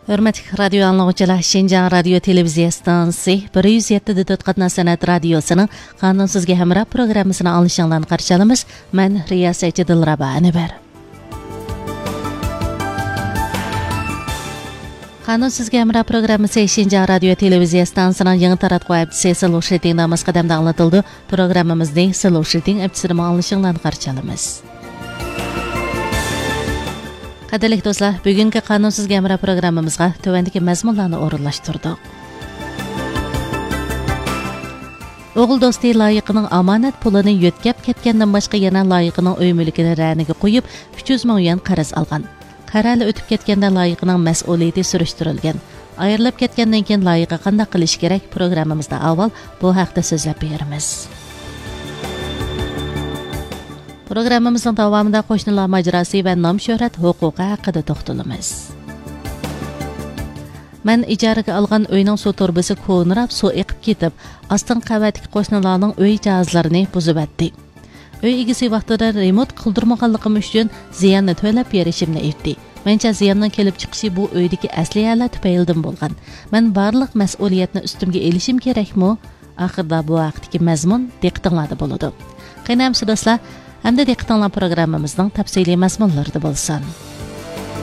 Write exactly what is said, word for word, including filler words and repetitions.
Hörmətli radio anlıqçılar, Şinjan Radio Televiziya Stansiyası bir yüz yedi nöqtə dörd Qatnaz Sənət Radiosunun Qanunsuzga Həmrah proqramısını alışınlarını qarşı alımız. Mən riyasetçi Dilraba Anibar. Qanunsuzga Həmrah proqramısı Şinjan Radio Televiziya Stansiyasının yeni taratqu əbdisi Sılu Şirtin namaz qədəmdə anlatıldı. Proqramımızda Sılu Şirtin əbdisini alışınlarını qarşı alımız. Qadirlik dostlar, bugünkü Qanunsuzga Həmrah proqramımızga tövəndiki məzmunlarni o'rinlashtirdik. O'g'il do'sti loyiqining omonat pulini yo'tkab ketgandan boshqa yana loyiqining uy mulkini raniga qo'yib uch yuz ming yuan qarz olgan. Qarali o'tib ketganda loyiqining mas'uliyati surishtirilgan. Ayrilib ketgandan keyin loyiqa qanday qilish kerak programmamizda avval bu haqda so'zlab beramiz. Programmamızın davamında qo'shnilar majrasi va nom shuhrat huquqi haqida to'xtalamiz. Men ijaraga olgan uyning suv turbasi ko'nirab, suv eqib ketib, ostin qavatdagi qo'shnilarning uy jihozlarini buzib etdi. Uy egasi vaqtida remont qildirmaganligim uchun ziyonni to'lab berishimni aytdi. Mencha ziyonning kelib chiqishi bu uydagi asliyalar tufaylidan bo'lgan. Men barliq mas'uliyatni ustimga elishim kerakmi? Oxirda bu vaqtdagi mazmun diqqatinglarda bo'ladi. Qaynamsiz do'stlar, hamda diqqatinglar programmamizning tafsiliy mazmunlarida bo'lsin.